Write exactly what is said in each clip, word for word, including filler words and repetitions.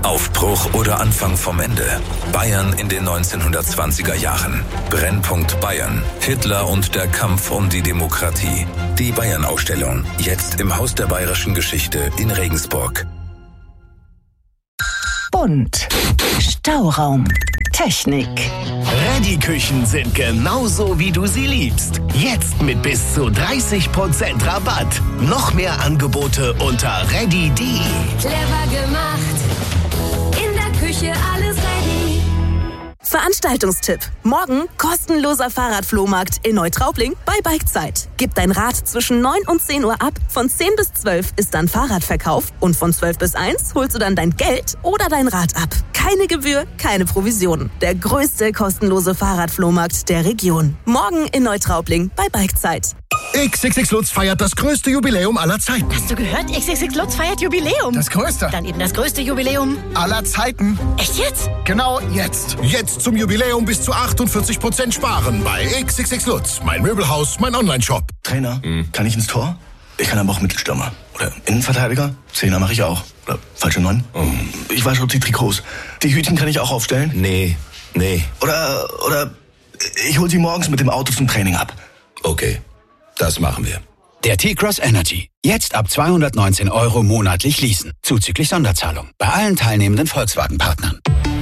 Aufbruch oder Anfang vom Ende? Bayern in den neunzehnhundertzwanziger Jahren. Brennpunkt Bayern. Hitler und der Kampf um die Demokratie. Die Bayern-Ausstellung. Jetzt im Haus der Bayerischen Geschichte in Regensburg. Bunt. Stauraum. Technik. Ready-Küchen sind genauso, wie du sie liebst. Jetzt mit bis zu dreißig Prozent Rabatt. Noch mehr Angebote unter ready punkt de. Clever gemacht. In der Küche alles ready. Veranstaltungstipp. Morgen kostenloser Fahrradflohmarkt in Neutraubling bei Bikezeit. Gib dein Rad zwischen neun und zehn Uhr ab. Von zehn bis zwölf ist dann Fahrradverkauf und von zwölf bis eins holst du dann dein Geld oder dein Rad ab. Keine Gebühr, keine Provision. Der größte kostenlose Fahrradflohmarkt der Region. Morgen in Neutraubling bei Bikezeit. X X X Lutz feiert das größte Jubiläum aller Zeiten. Hast du gehört? X X X Lutz feiert Jubiläum. Das größte? Dann eben das größte Jubiläum aller Zeiten. Echt jetzt? Genau jetzt. Jetzt zum Jubiläum bis zu achtundvierzig Prozent sparen bei X X X Lutz. Mein Möbelhaus, mein Online-Shop. Trainer, mhm. kann ich ins Tor? Ich kann aber auch Mittelstürmer. Oder Innenverteidiger? Zehner mache ich auch. Oder falsche Neun? Mhm. Ich wasche die Trikots. Die Hütchen kann ich auch aufstellen? Nee, nee. Oder, oder ich hol sie morgens mit dem Auto zum Training ab. Okay. Das machen wir. Der T-Cross Energy. Jetzt ab zweihundertneunzehn Euro monatlich leasen. Zuzüglich Sonderzahlung. Bei allen teilnehmenden Volkswagen-Partnern.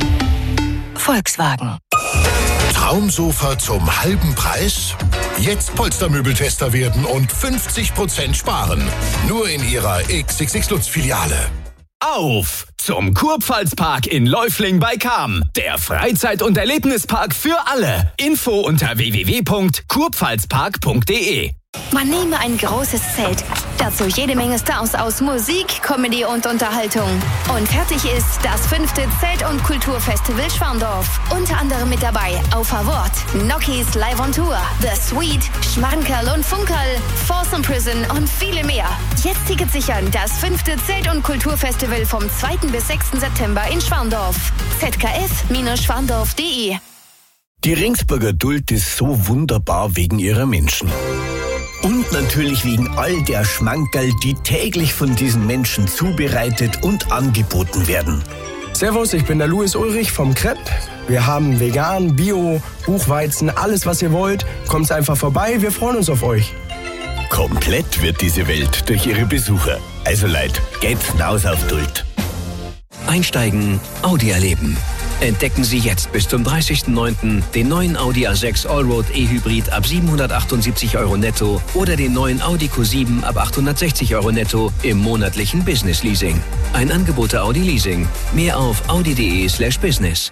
Volkswagen. Traumsofa zum halben Preis? Jetzt Polstermöbeltester werden und fünfzig Prozent sparen. Nur in Ihrer X X X Lutz-Filiale. Auf zum Kurpfalzpark in Läufling bei Cham. Der Freizeit- und Erlebnispark für alle. Info unter w w w punkt kurpfalzpark punkt de. Man nehme ein großes Zelt, dazu jede Menge Stars aus Musik, Comedy und Unterhaltung. Und fertig ist das fünfte Zelt- und Kulturfestival Schwandorf. Unter anderem mit dabei auf Award, Nokis Live on Tour, The Sweet, Schmankerl und Funkerl, Folsom Prison und viele mehr. Jetzt Ticket sichern, das fünfte Zelt- und Kulturfestival vom zweiten bis sechsten September in Schwandorf. z k f schwandorf punkt de. Die Regensburger Duld ist so wunderbar wegen ihrer Menschen. Und natürlich wegen all der Schmankerl, die täglich von diesen Menschen zubereitet und angeboten werden. Servus, ich bin der Louis Ulrich vom Crepe. Wir haben vegan, Bio, Buchweizen, alles was ihr wollt. Kommt einfach vorbei, wir freuen uns auf euch. Komplett wird diese Welt durch ihre Besucher. Also Leute, geht's hinaus auf Duld. Einsteigen, Audi erleben. Entdecken Sie jetzt bis zum dreißigsten neunten den neuen Audi A sechs Allroad E-Hybrid ab siebenhundertachtundsiebzig Euro netto oder den neuen Audi Q sieben ab achthundertsechzig Euro netto im monatlichen Business Leasing. Ein Angebot der Audi Leasing. Mehr auf audi punkt de slash business.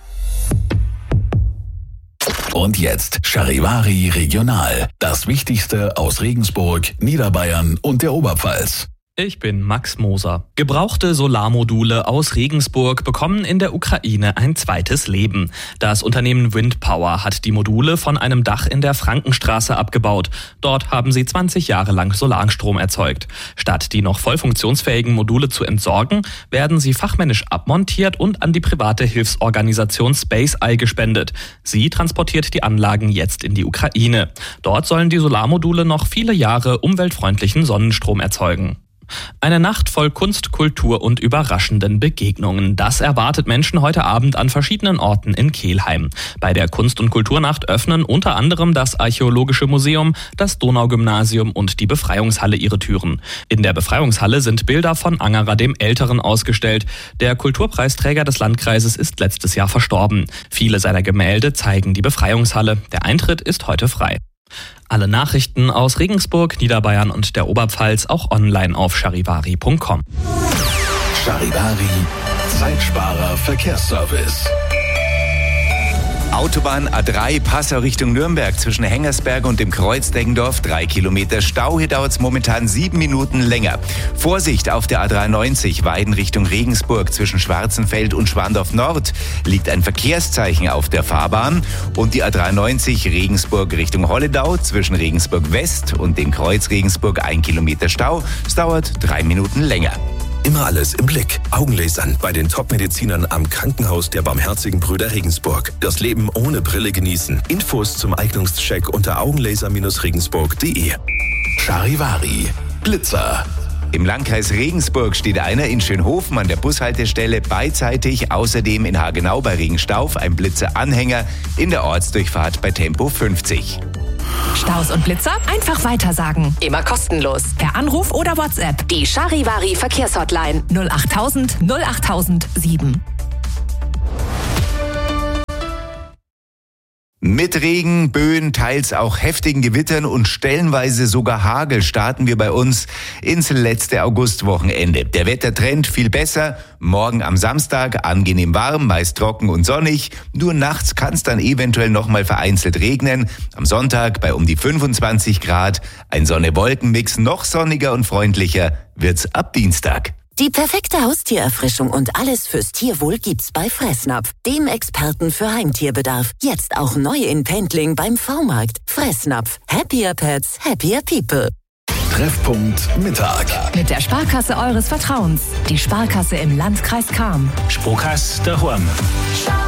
Und jetzt Charivari Regional. Das Wichtigste aus Regensburg, Niederbayern und der Oberpfalz. Ich bin Max Moser. Gebrauchte Solarmodule aus Regensburg bekommen in der Ukraine ein zweites Leben. Das Unternehmen Windpower hat die Module von einem Dach in der Frankenstraße abgebaut. Dort haben sie zwanzig Jahre lang Solarstrom erzeugt. Statt die noch voll funktionsfähigen Module zu entsorgen, werden sie fachmännisch abmontiert und an die private Hilfsorganisation Space Eye gespendet. Sie transportiert die Anlagen jetzt in die Ukraine. Dort sollen die Solarmodule noch viele Jahre umweltfreundlichen Sonnenstrom erzeugen. Eine Nacht voll Kunst, Kultur und überraschenden Begegnungen. Das erwartet Menschen heute Abend an verschiedenen Orten in Kelheim. Bei der Kunst- und Kulturnacht öffnen unter anderem das Archäologische Museum, das Donaugymnasium und die Befreiungshalle ihre Türen. In der Befreiungshalle sind Bilder von Angerer dem Älteren ausgestellt. Der Kulturpreisträger des Landkreises ist letztes Jahr verstorben. Viele seiner Gemälde zeigen die Befreiungshalle. Der Eintritt ist heute frei. Alle Nachrichten aus Regensburg, Niederbayern und der Oberpfalz auch online auf charivari punkt com. Charivari, Zeitsparer Verkehrsservice. Autobahn A drei Passau Richtung Nürnberg zwischen Hengersberg und dem Kreuz Deggendorf drei Kilometer Stau. Hier dauert es momentan sieben Minuten länger. Vorsicht auf der A dreiundneunzig Weiden Richtung Regensburg zwischen Schwarzenfeld und Schwandorf Nord liegt ein Verkehrszeichen auf der Fahrbahn. Und die A dreiundneunzig Regensburg Richtung Holledau zwischen Regensburg West und dem Kreuz Regensburg ein Kilometer Stau. Es dauert drei Minuten länger. Immer alles im Blick. Augenlasern bei den Top-Medizinern am Krankenhaus der Barmherzigen Brüder Regensburg. Das Leben ohne Brille genießen. Infos zum Eignungscheck unter augenlaser Regensburg punkt de. Charivari. Blitzer. Im Landkreis Regensburg steht einer in Schönhofen an der Bushaltestelle beidseitig. Außerdem in Hagenau bei Regenstauf ein Blitzer-Anhänger in der Ortsdurchfahrt bei Tempo fünfzig. Staus und Blitzer einfach weitersagen. Immer kostenlos. Per Anruf oder WhatsApp. Die Charivari Verkehrshotline null achttausend null achttausend sieben. Mit Regen, Böen, teils auch heftigen Gewittern und stellenweise sogar Hagel starten wir bei uns ins letzte Augustwochenende. Der Wettertrend viel besser. Morgen am Samstag angenehm warm, meist trocken und sonnig. Nur nachts kann es dann eventuell nochmal vereinzelt regnen. Am Sonntag bei um die fünfundzwanzig Grad. Ein Sonne-Wolken-Mix, noch sonniger und freundlicher wird's ab Dienstag. Die perfekte Haustiererfrischung und alles fürs Tierwohl gibt's bei Fressnapf, dem Experten für Heimtierbedarf. Jetzt auch neu in Pendling beim V-Markt. Fressnapf. Happier Pets, happier people. Treffpunkt Mittag. Mit der Sparkasse eures Vertrauens. Die Sparkasse im Landkreis Cham. Sparkasse daheim.